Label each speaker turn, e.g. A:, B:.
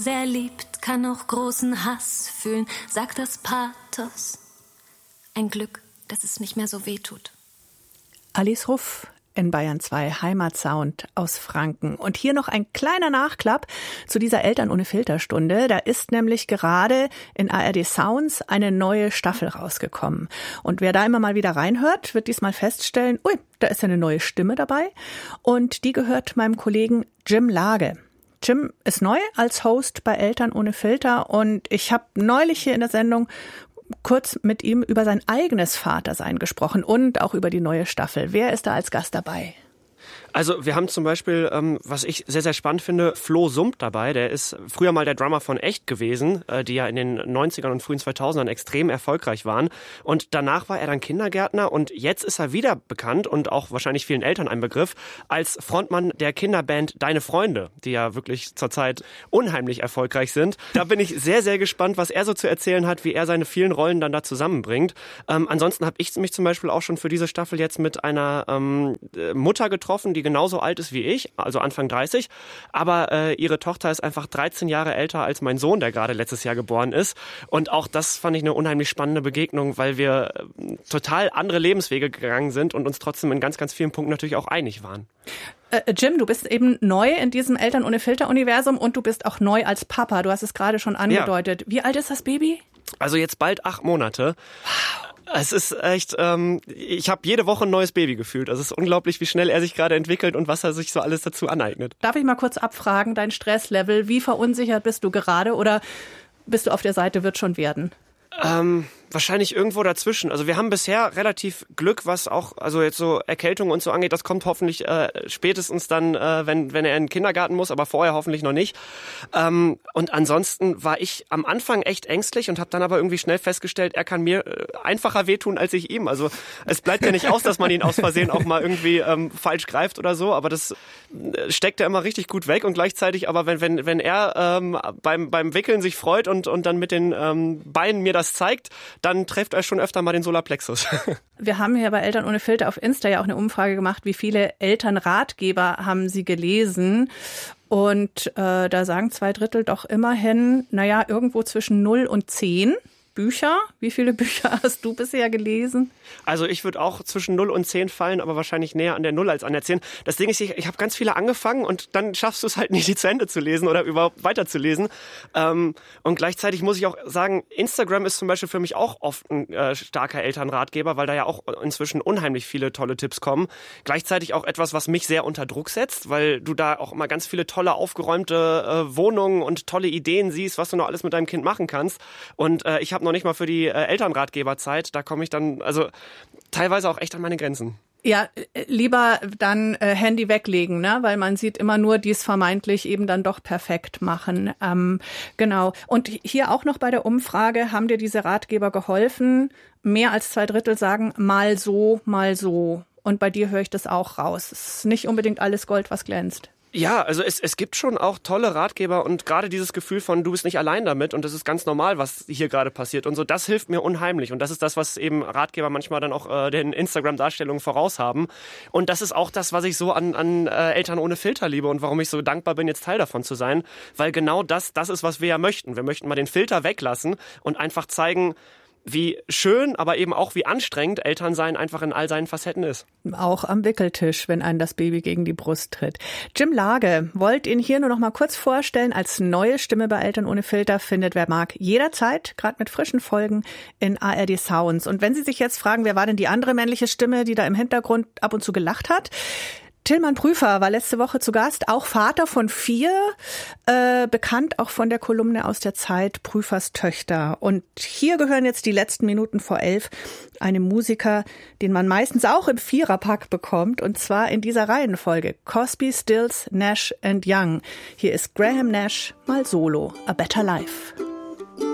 A: sehr liebt, kann auch großen Hass fühlen, sagt das Pathos. Ein Glück, dass es nicht mehr so wehtut.
B: Alice Ruff in Bayern 2, Heimatsound aus Franken. Und hier noch ein kleiner Nachklapp zu dieser Eltern ohne Filterstunde. Da ist nämlich gerade in ARD Sounds eine neue Staffel rausgekommen. Und wer da immer mal wieder reinhört, wird diesmal feststellen, ui, da ist ja eine neue Stimme dabei. Und die gehört meinem Kollegen Jim Lage. Jim ist neu als Host bei Eltern ohne Filter. Und ich habe neulich hier in der Sendung kurz mit ihm über sein eigenes Vatersein gesprochen und auch über die neue Staffel. Wer ist da als Gast dabei?
C: Also wir haben zum Beispiel, was ich sehr, sehr spannend finde, Flo Sumpt dabei. Der ist früher mal der Drummer von Echt gewesen, die ja in den 90ern und frühen 2000ern extrem erfolgreich waren. Und danach war er dann Kindergärtner und jetzt ist er wieder bekannt und auch wahrscheinlich vielen Eltern ein Begriff, als Frontmann der Kinderband Deine Freunde, die ja wirklich zurzeit unheimlich erfolgreich sind. Da bin ich sehr, sehr gespannt, was er so zu erzählen hat, wie er seine vielen Rollen dann da zusammenbringt. Ansonsten habe ich mich zum Beispiel auch schon für diese Staffel jetzt mit einer Mutter getroffen, die genauso alt ist wie ich, also Anfang 30, aber ihre Tochter ist einfach 13 Jahre älter als mein Sohn, der gerade letztes Jahr geboren ist. Und auch das fand ich eine unheimlich spannende Begegnung, weil wir total andere Lebenswege gegangen sind und uns trotzdem in ganz, ganz vielen Punkten natürlich auch einig waren.
B: Jim, du bist eben neu in diesem Eltern ohne Filter-Universum und du bist auch neu als Papa. Du hast es gerade schon angedeutet. Ja. Wie alt ist das Baby?
C: Also jetzt bald 8 Monate.
B: Wow.
C: Es ist echt, ich habe jede Woche ein neues Baby gefühlt. Also es ist unglaublich, wie schnell er sich gerade entwickelt und was er sich so alles dazu aneignet.
B: Darf ich mal kurz abfragen, dein Stresslevel, wie verunsichert bist du gerade oder bist du auf der Seite, wird schon werden?
C: Wahrscheinlich irgendwo dazwischen. Also wir haben bisher relativ Glück, was auch also jetzt so Erkältung und so angeht. Das kommt hoffentlich spätestens dann, wenn er in den Kindergarten muss, aber vorher hoffentlich noch nicht. Und ansonsten war ich am Anfang echt ängstlich und habe dann aber irgendwie schnell festgestellt, er kann mir einfacher wehtun als ich ihm. Also es bleibt ja nicht aus, dass man ihn aus Versehen auch mal irgendwie falsch greift oder so, aber das steckt er immer richtig gut weg und gleichzeitig aber wenn er beim Wickeln sich freut und dann mit den Beinen mir das zeigt, dann trifft er schon öfter mal den Solarplexus.
B: Wir haben hier bei Eltern ohne Filter auf Insta ja auch eine Umfrage gemacht, wie viele Elternratgeber haben Sie gelesen? Und da sagen 2/3 doch immerhin, irgendwo zwischen 0 und 10 Bücher. Wie viele Bücher hast du bisher gelesen?
C: Also ich würde auch zwischen 0 und 10 fallen, aber wahrscheinlich näher an der 0 als an der 10. Das Ding ist, ich habe ganz viele angefangen und dann schaffst du es halt nicht, die zu Ende zu lesen oder überhaupt weiterzulesen. Und gleichzeitig muss ich auch sagen, Instagram ist zum Beispiel für mich auch oft ein starker Elternratgeber, weil da ja auch inzwischen unheimlich viele tolle Tipps kommen. Gleichzeitig auch etwas, was mich sehr unter Druck setzt, weil du da auch immer ganz viele tolle, aufgeräumte Wohnungen und tolle Ideen siehst, was du noch alles mit deinem Kind machen kannst. Und ich habe noch nicht mal für die Elternratgeberzeit, da komme ich dann also teilweise auch echt an meine Grenzen.
B: Ja, lieber dann Handy weglegen, ne? Weil man sieht immer nur, die es vermeintlich eben dann doch perfekt machen. Genau. Und hier auch noch bei der Umfrage, haben dir diese Ratgeber geholfen? Mehr als 2/3 sagen mal so, mal so. Und bei dir höre ich das auch raus. Es ist nicht unbedingt alles Gold, was glänzt.
C: Ja, also es gibt schon auch tolle Ratgeber und gerade dieses Gefühl von, du bist nicht allein damit und das ist ganz normal, was hier gerade passiert und so, das hilft mir unheimlich und das ist das, was eben Ratgeber manchmal dann auch den Instagram-Darstellungen voraus haben und das ist auch das, was ich so an Eltern ohne Filter liebe und warum ich so dankbar bin, jetzt Teil davon zu sein, weil genau das ist, was wir ja möchten. Wir möchten mal den Filter weglassen und einfach zeigen, wie schön, aber eben auch wie anstrengend Elternsein einfach in all seinen Facetten ist.
B: Auch am Wickeltisch, wenn einem das Baby gegen die Brust tritt. Jim Lage wollte ihn hier nur noch mal kurz vorstellen. Als neue Stimme bei Eltern ohne Filter findet, wer mag, jederzeit, gerade mit frischen Folgen in ARD Sounds. Und wenn Sie sich jetzt fragen, wer war denn die andere männliche Stimme, die da im Hintergrund ab und zu gelacht hat? Tillmann Prüfer war letzte Woche zu Gast, auch Vater von 4, bekannt auch von der Kolumne aus der Zeit Prüfers Töchter. Und hier gehören jetzt die letzten Minuten vor 11 einem Musiker, den man meistens auch im Viererpack bekommt, und zwar in dieser Reihenfolge: Crosby, Stills, Nash and Young. Hier ist Graham Nash mal solo, A Better Life.